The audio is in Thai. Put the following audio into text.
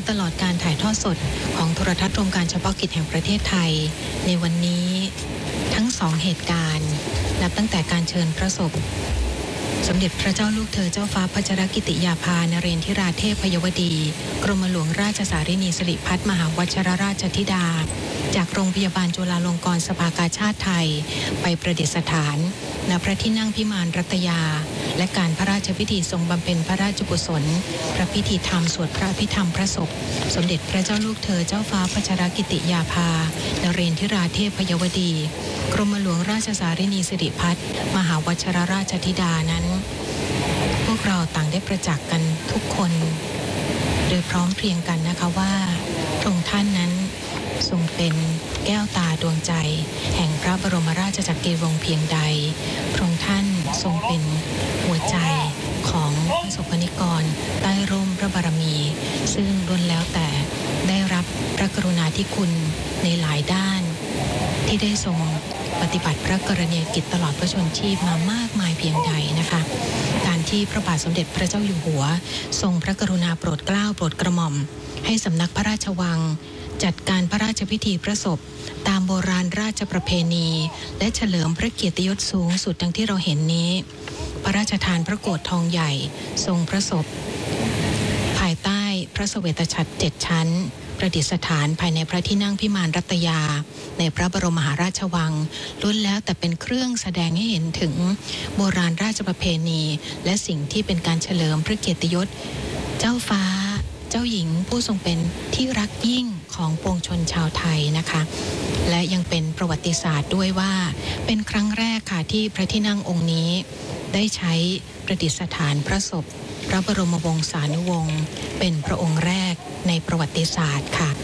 ตลอดการถ่ายทอดสดของโทรทัศน์รวมการเฉพาะกิจแห่งประเทศไทยในวันนี้ทั้งสองเหตุการณ์นับตั้งแต่การเชิญพระศพสมเด็จพระเจ้าลูกเธอเจ้าฟ้าพัชรกิติยาภานเรนทิราเทพยวดีกรมหลวงราชสารินีสิริพัฒน์มหาวชิรราชธิดาจากโรงพยาบาลจุฬาลงกรณ์สภากาชาดไทยไปประดิษฐานณพระที่นั่งพิมานรัตยาและการพระราชพิธีทรงบำเพ็ญพระราชกุศลพระพิธีธรรมสวดพระพิธรรมพระศพสมเด็จพระเจ้าลูกเธอเจ้าฟ้าพัชรกิติยาภานเรนทิราเทพยวดีกรมหลวงราชสารินีสิริพัฒน์มหาวชิรราชธิดานั้นพวกเราต่างได้ประจักษ์กันทุกคนโดยพร้อมเพรียงกันนะคะว่าพระองค์ท่านนั้นทรงเป็นแก้วตาดวงใจแห่งพระบรมราชจักรีวงศ์เพียงใดพระองค์ท่านทรงเป็นหัวใจของประสบนิกรใต้ร่มพระบารมีซึ่งล้วนแล้วแต่ได้รับพระกรุณาธิคุณในหลายด้านที่ได้ทรงปฏิบัติพระกรณียกิจตลอดพระชนชีพมามากมายเพียงใดนะคะการที่พระบาทสมเด็จพระเจ้าอยู่หัวทรงพระกรุณาโปรดเกล้าโปรดกระหม่อมให้สำนักพระราชวังจัดการพระราชพิธีพระศพตามโบราณราชประเพณีและเฉลิมพระเกียรติยศสูงสุดดังที่เราเห็นนี้พระราชทานพระโกฐทองใหญ่ทรงพระศพภายใต้พระเสวตฉัตร7 ชั้นประดิษฐานภายในพระที่นั่งพิมานรัตยาในพระบรมมหาราชวังล้วนแล้วแต่เป็นเครื่องแสดงให้เห็นถึงโบราณราชประเพณีและสิ่งที่เป็นการเฉลิมพระเกียรติยศเจ้าฟ้าเจ้าหญิงผู้ทรงเป็นที่รักยิ่งของปวงชนชาวไทยนะคะและยังเป็นประวัติศาสตร์ด้วยว่าเป็นครั้งแรกค่ะที่พระที่นั่งองค์นี้ได้ใช้ประดิษฐานพระศพพระบรมวงศานุวงศ์เป็นพระองค์แรกในประวัติศาสตร์ค่ะ